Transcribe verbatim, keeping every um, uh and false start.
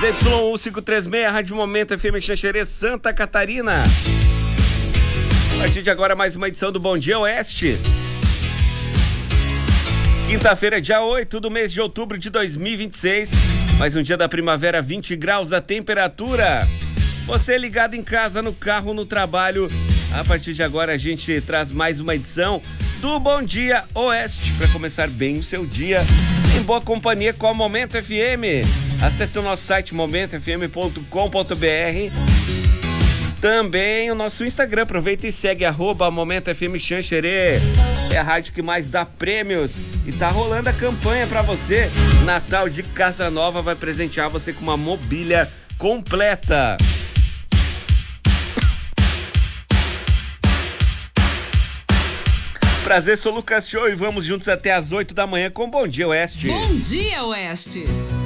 Z Y um cinco três seis, Rádio Momento F M Xanxerê, Santa Catarina. A partir de agora, mais uma edição do Bom Dia Oeste. Quinta-feira, dia oito do mês de outubro de dois mil e vinte e seis. Mais um dia da primavera, vinte graus a temperatura. Você ligado em casa, no carro, no trabalho. A partir de agora, a gente traz mais uma edição do Bom Dia Oeste para começar bem o seu dia em boa companhia com a Momento F M. Acesse o nosso site momento f m ponto com ponto b r. Também o nosso Instagram, aproveita e segue arroba Momento F M Xanxerê. É a rádio que mais dá prêmios e tá rolando a campanha para você. Natal de Casa Nova vai presentear você com uma mobília completa. Prazer, sou Lucas Show e vamos juntos até às oito da manhã com Bom Dia Oeste. Bom Dia Oeste.